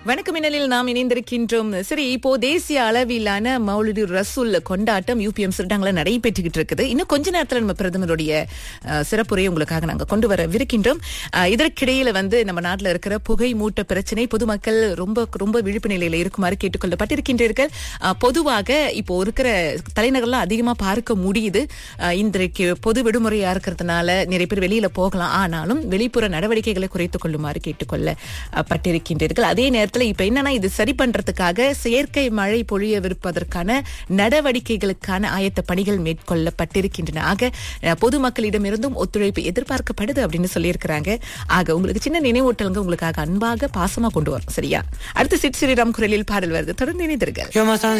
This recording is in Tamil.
வணக்கம் மின்னலில் நாம் இணைந்திருக்கின்றோம். சரி, இப்போ தேசிய அளவிலான மௌலிது ரசூல் கொண்டாட்டம் யூபிஎம் சிறுடாங்கள நடைபெற்றுக்கிட்டு இருக்குது. இன்னும் கொஞ்ச நேரத்தில் நம்ம பிரதமருடைய சிறப்புரையை உங்களுக்காக நாங்கள் கொண்டு வரவிருக்கின்றோம். இதற்கிடையில நம்ம நாட்டில் இருக்கிற புகை மூட்ட பிரச்சனை பொதுமக்கள் ரொம்ப ரொம்ப விழிப்பு நிலையில இருக்குமாறு கேட்டுக்கொள்ளப்பட்டிருக்கின்றீர்கள். பொதுவாக இப்போ இருக்கிற தலைநகர்லாம் அதிகமா பார்க்க முடியுது. இன்றைக்கு பொது விடுமுறையா இருக்கிறதுனால நிறைய பேர் வெளியில போகலாம். ஆனாலும் வெளிப்புற நடவடிக்கைகளை குறைத்துக் கொள்ளுமாறு கேட்டுக்கொள்ளப்பட்டிருக்கின்றீர்கள். அதே நேரத்தில் இப்ப என்னன்னா, இது சரி பண்றதுக்காக செயற்கை மழை பொழியவிருப்பதற்கான நடவடிக்கைகளுக்கான ஆயத்த பணிகள் மேற்கொள்ளப்பட்டிருக்கின்றன. ஆக பொதுமக்களிடமிருந்தும் ஒத்துழைப்பு எதிர்பார்க்கப்படுது அப்படின்னு சொல்லியிருக்கிறாங்க. ஆக உங்களுக்கு சின்ன நினைவூட்டல்கள் உங்களுக்காக அன்பாக பாசமா கொண்டு வரும். சரியா? அடுத்து சிட் ஸ்ரீராம் குரலில் பாடல் வருது. தொடர்ந்து இணைந்திருங்கள்.